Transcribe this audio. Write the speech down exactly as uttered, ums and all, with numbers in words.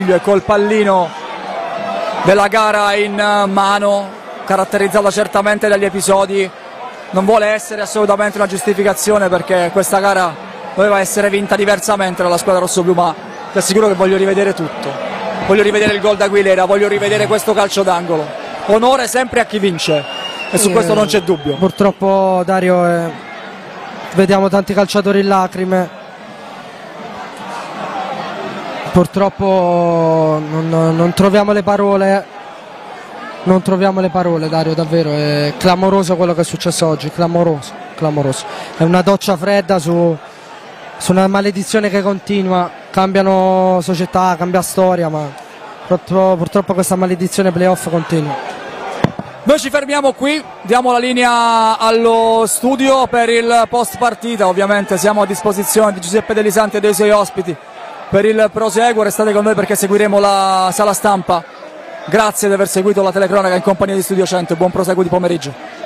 e col pallino della gara in mano, caratterizzata certamente dagli episodi. Non vuole essere assolutamente una giustificazione, perché questa gara doveva essere vinta diversamente dalla squadra rossoblu, ma ti assicuro che voglio rivedere tutto. Voglio rivedere il gol d'Aguilera, voglio rivedere questo calcio d'angolo. Onore sempre a chi vince, e su eh, questo non c'è dubbio. Purtroppo, Dario, eh, vediamo tanti calciatori in lacrime. Purtroppo non, non troviamo le parole, non troviamo le parole, Dario, davvero è clamoroso quello che è successo oggi, clamoroso, clamoroso. È una doccia fredda su, su una maledizione che continua, cambiano società, cambia storia, ma purtroppo, purtroppo questa maledizione playoff continua. Noi ci fermiamo qui, diamo la linea allo studio per il post partita. Ovviamente siamo a disposizione di Giuseppe Delisanti e dei suoi ospiti per il proseguo. Restate con noi perché seguiremo la sala stampa. Grazie di aver seguito la telecronaca in compagnia di Studio cento e buon proseguo di pomeriggio.